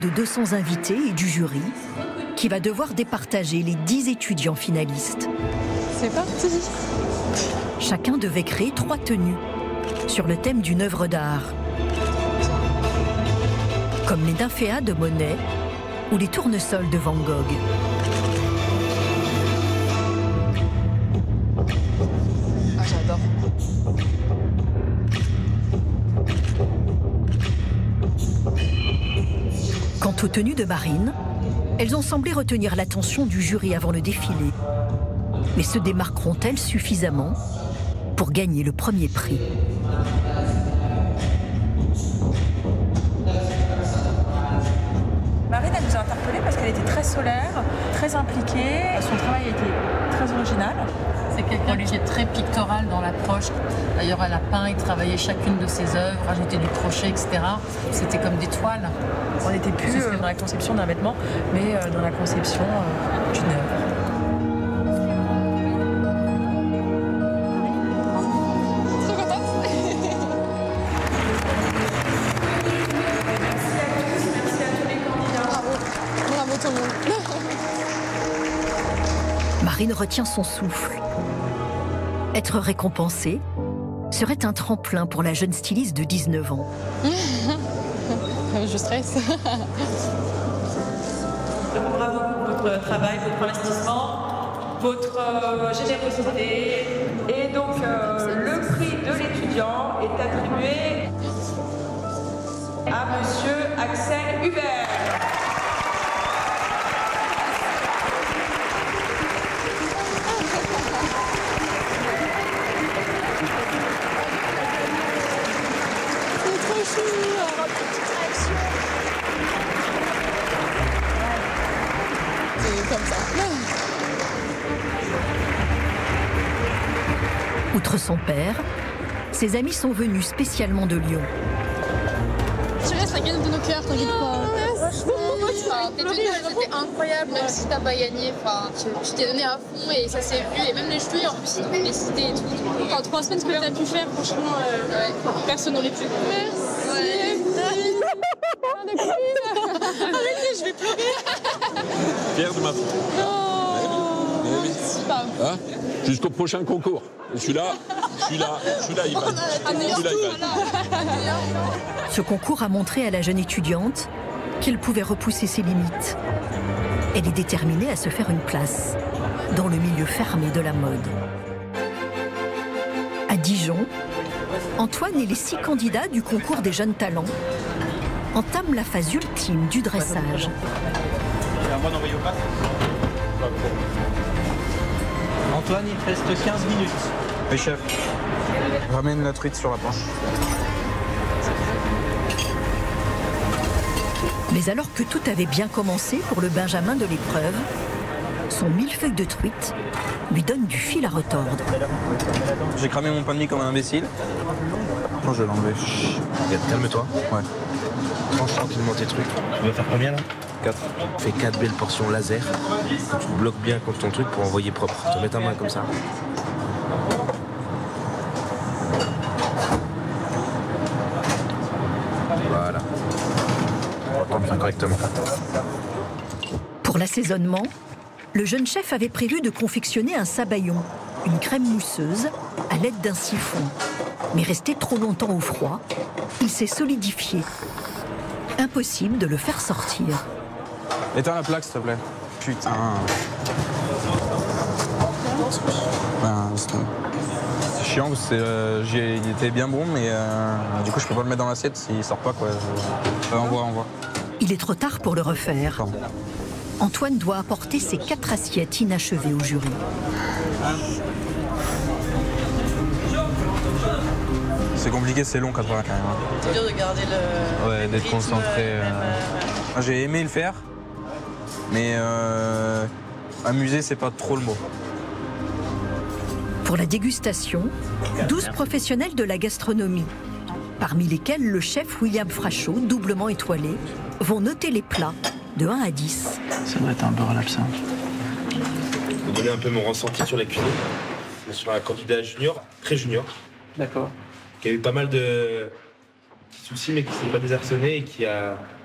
de 200 invités et du jury qui va devoir départager les 10 étudiants finalistes. C'est parti. Chacun devait créer 3 tenues sur le thème d'une œuvre d'art, comme les nymphéas de Monet ou les tournesols de Van Gogh. Ah, j'adore. Quant aux tenues de Marine, elles ont semblé retenir l'attention du jury avant le défilé. Mais se démarqueront-elles suffisamment pour gagner le premier prix ? Marine, elle nous a interpellés parce qu'elle était très solaire, très impliquée. Son travail était très original. C'est quelqu'un qui est très pictoral dans l'approche. D'ailleurs, elle a peint et travaillé chacune de ses œuvres, rajouté du crochet, etc. C'était comme des toiles. On n'était plus dans la conception d'un vêtement, mais dans la conception d'une œuvre. Marine retient son souffle. Être récompensée serait un tremplin pour la jeune styliste de 19 ans. Je stresse. Bravo pour votre travail, votre investissement, votre générosité. Et donc, le prix de l'étudiant est attribué à Monsieur Axel Hubert. Comme ça. Outre son père, ses amis sont venus spécialement de Lyon. Tu restes la gagne de nos cœurs, t'inquiète pas. Tes tenues, elles étaient incroyables, même si t'as pas gagné. Tu t'es donné à fond et ça s'est vu. Et même les cheveux, en plus, ils les cités et tout. En 3 semaines, ce que t'as pu faire, franchement, personne n'aurait pu. Merci. Arrêtez, je vais pleurer. Fier de ma fille. Hein, jusqu'au prochain concours. Celui-là, il va. Ce concours a montré à la jeune étudiante qu'elle pouvait repousser ses limites. Elle est déterminée à se faire une place dans le milieu fermé de la mode. À Dijon, Antoine et les 6 candidats du concours des jeunes talents entament la phase ultime du dressage. Antoine, il te reste 15 minutes. Oui, chef. Ramène la truite sur la planche. Mais alors que tout avait bien commencé pour le Benjamin de l'épreuve, son millefeuille de truite lui donne du fil à retordre. J'ai cramé mon pain de mie comme un imbécile. Non, je vais l'enlever. Regarde, calme-toi. Ouais. Tranche tranquillement tes trucs. Tu vas faire combien là 4. Fais 4 belles portions laser. Tu bloques bien contre ton truc pour envoyer propre. Tu mets ta main comme ça. Voilà. On va faire correctement. Pour l'assaisonnement, le jeune chef avait prévu de confectionner un sabayon, une crème mousseuse, à l'aide d'un siphon. Mais resté trop longtemps au froid, il s'est solidifié. Impossible de le faire sortir. Éteins la plaque, s'il te plaît. Putain. C'est chiant parce que il était bien bon, mais du coup, je peux pas le mettre dans l'assiette s'il sort pas, quoi. Envoie. Il est trop tard pour le refaire. Pardon. Antoine doit apporter ses 4 assiettes inachevées au jury. C'est compliqué, c'est long 80 quand même. C'est dur de garder le. Ouais, d'être rythme, concentré. J'ai aimé le faire, mais amuser, c'est pas trop le mot. Pour la dégustation, 12 professionnels de la gastronomie, parmi lesquels le chef William Frachot, doublement étoilé, vont noter les plats de 1 à 10. Ça doit être un beurre à l'absinthe. Je vais donner un peu mon ressenti sur la cuisine. On est sur un candidat junior, très junior. D'accord. Qui a eu pas mal de petits soucis, mais qui ne s'est pas désarçonné et qui a